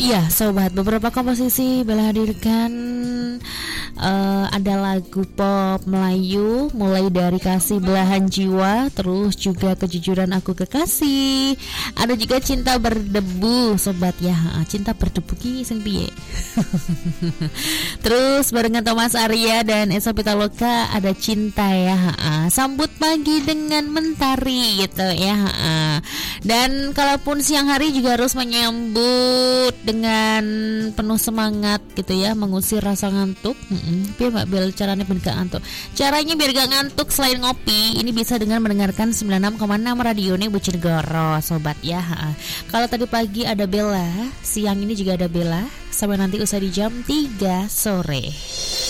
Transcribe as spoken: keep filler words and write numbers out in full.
Iya sobat, beberapa komposisi Bella hadirkan uh, ada lagu pop Melayu, mulai dari Kasih Belahan Jiwa, terus juga Kejujuran Aku Kekasih, ada juga Cinta Berdebu sobat ya, Cinta Berdebu ki sing piye. Terus barengan Thomas Arya dan Esa Pitaloka ada Cinta ya, Sambut Pagi dengan Mentari gitu ya. Dan kalaupun siang hari juga harus menyambut dengan penuh semangat gitu ya, mengusir rasa ngantuk. Biar Mbak Bel caranya biar gak ngantuk. Caranya biar gak ngantuk selain ngopi, ini bisa dengan mendengarkan sembilan puluh enam koma enam Radio nih Bojonegoro sobat ya. Kalau tadi pagi ada Bella, siang ini juga ada Bella, sampai nanti usai di jam tiga sore.